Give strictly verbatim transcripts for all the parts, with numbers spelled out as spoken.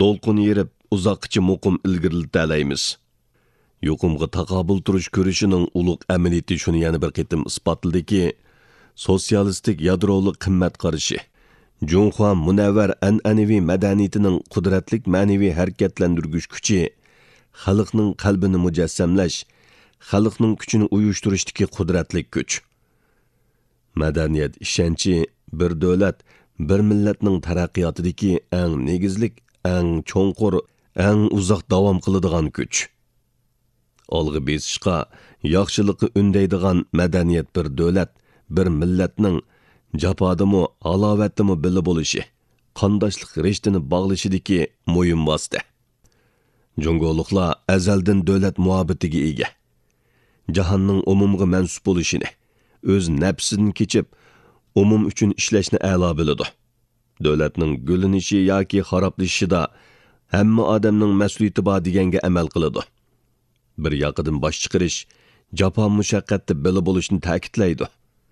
do'lqin yerib uzoqcha muqim ilgirlatalaymiz. Yuqumga taqobil turish ko'rishining ulug' amaliyati shuni yana bir qitim isbotladiki, sotsialistik yadrolik qimmat qarashi Junxua munavvar an'anaviy madaniyatining qudratlik ma'naviy harakatlantirgich kuchi, xalqning qalbini mujassamlash, xalqning kuchini uyushtirishdagi qudratlik kuch. Madaniyat ishonchi bir davlat, bir millatning taraqqiyotidagi eng negizlik, eng cho'nqur, eng uzoq davom qiladigan kuch. Olg'i besishqa, yaxshilikqa undaydigan madaniyat bir davlat, bir millatning jafodimi, halovatimi bili bo'lishi, qondoshlik rishtini bog'lashidagi muhim vosita. Jungoliklar azaldan davlat muhabbatiga ega. Jahonning umumga mansub bo'lishini, o'z nafsidan kechib, umum uchun ishlashni a'lo biladi. Davlatning gulinishi yoki xaroblashishida hamma odamning mas'uliyati bor deganga amal qiladi. Bir yoqidan bosh chiqarish, jafo mushaqqatda bili bo'lishni ta'kidlaydi.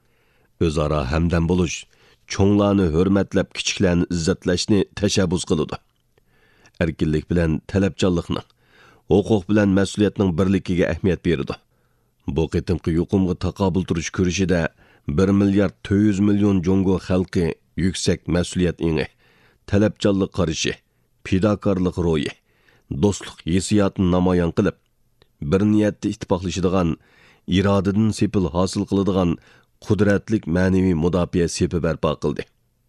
O'zaro hamdam bo'lish, cho'nglarni hurmatlab, kichiklarni izzatlashni tashabbus qiladi. Erkinlik bilan talabchanlikning, huquq bilan mas'uliyatning birligiga ahamiyat beradi. Bu qitimqi yuqumga taqobil turish ko'rishida bir milliard to'rt yuz million Jungo xalqi yuksak mas'uliyat ingi, talabchanlik qarashi, fidokorlik ro'yi, do'stlik hissiyotini namoyon qilib, bir niyatda ittifoqlashadigan, irodadan sepil hosil qiladigan qudratlik ma'naviy mudofaa sepi barpo qildi.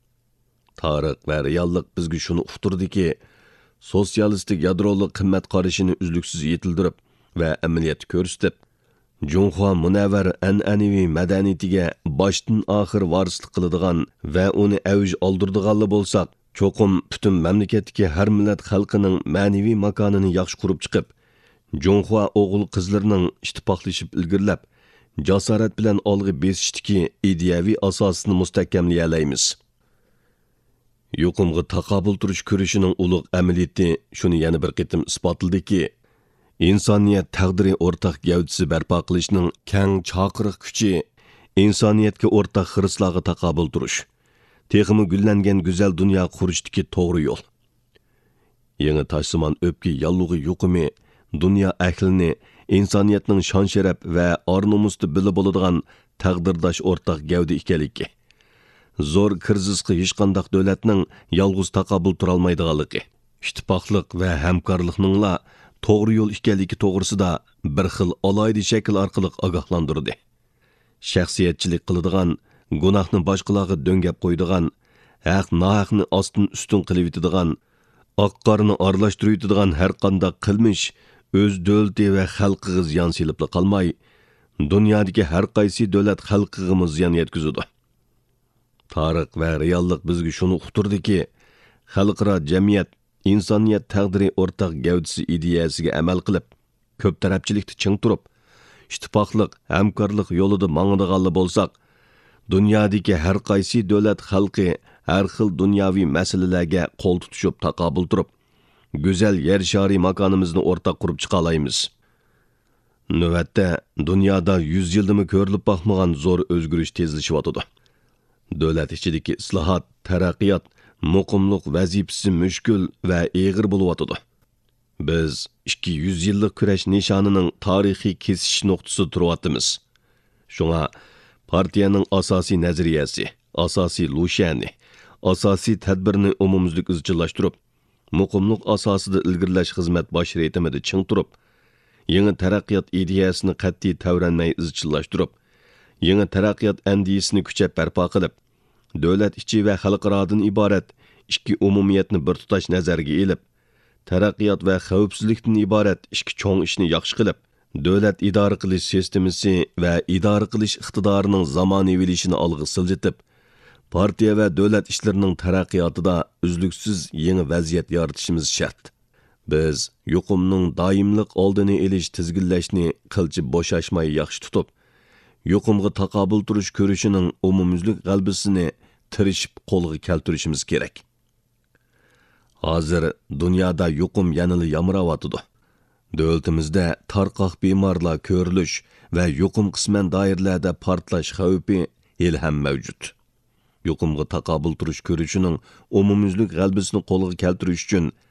Tarix va reallik bizga shuni uqtirdiki, sotsialistik yadrolik qimmat qarashini uzluksiz yetildirib va amaliyat ko'rsatib, Junxua munavvar an'anaviy madaniyatiga boshdan oxir varislik qiladigan va uni avj oldirdiganli bo'lsak, cho'qim butun mamlakatdagi har millat xalqining ma'naviy makonini yaxshi qurib chiqib, Junxua o'g'il qizlarining ittifoqlashib ilgirlab, jasorat bilan olg'i besishdiki ideyaviy asosini mustahkamlay olamiz. Yuqumga taqobil turish ko'rishining ulug' amaliyati shuni yana bir qitim isbotladiki, insoniyat taqdiri o'rtaq gavdisi barpo qilishning kang chaqiriq kuchi, insoniyatga o'rtaq xirislarga taqobil turish, texmi gullangan go'zal dunyo qurishdagi to'g'ri yo'l. Yangi toshsimon o'pki yallug'i yuqumi dunyo ahlini insoniyatning shon sharaf va or-nomusida bilib bo'ladigan taqdirdosh o'rtaq gavda ekanligi. Zo'r krizisga hech qanday davlatning yolg'iz taqobil tura olmaydiganligi, ittifoqlik va hamkorlikningla to'g'ri yo'l ekanligi to'g'risida bir xil alohida shakl orqali ogohlantirdi. Shaxsiyatchilik qiladigan, gunohni boshqalarga do'ngab qo'ydigan, haq nohaqni ostin ustun qilib yetadigan, oq-qorni aralashtirib yetadigan har qanday qilmish o'z davlati va xalqiga ziyon selib qolmay, dunyodagi har qaysi davlat xalqiga ziyon yetkazadi. Tarix va reallik bizga shuni uqtirdiki, xalqaro jamiyat insoniyat taqdiri o'rtaq gavdisi ideyasiga amal qilib, ko'p tarafchilikda ching turib, ittifoqlik, hamkorlik yo'lida mangadiganli bo'lsak, dunyodagi har qaysi davlat xalqi har xil dunyoviy masalalarga qo'l tutishib taqobil turib, go'zal yer shari makonimizni o'rtaq qurib chiqa olamiz. Navbatda dunyoda yuz yildimi ko'rilib boqmagan zo'r o'zgarish tezlashyotdi. Davlat ichidagi islohot, taraqqiyot, muqimlik vazifasi mushkul va eg'ir bo'lyotdi. Biz ikki yuz yillik kurash nishonining tarixiy kesish nuqtasida turyapmiz. Shunga partiyaning asosiy nazariyasi, asosiy lushani, asosiy tadbirni umumizlik izchillashtirib, muqimlik asosida ilgirlash xizmat bosh reytimida ching turib, yangi taraqqiyot ideyasini qat'iy tavranmay izchillashtirib, yangi taraqqiyot andiyasini kuchab barpo qilib, davlat ichi va xalqarodan iborat ikki umumiyatni bir tutash nazarga elib, taraqqiyot va xavfsizlikdan iborat ikki cho'ng ishni yaxshi qilib, davlat idora qilish sistemasi va idora qilish iqtidorining zamonaviyligini olg'a siljitib, partiya va davlat ishlarining taraqqiyotida uzluksiz yangi vaziyat yaratishimiz shart. Biz yuqumning doimlik oldini olish tizginlashni qilchi bo'shashmay yaxshi tutib, yuqumga taqobil turish ko'rishining umumizlik g'albisini tirishib qo'lga keltirishimiz kerak. Hozir dunyoda yuqum yanada yamrayotdi. Davlatimizda tarqoq bemorlar ko'rilish va yuqum qisman doiralarda portlash xavfi hali ham mavjud. Yuqumga taqobil turish ko'rishining umumizlik g'albisini qo'lga keltirish uchun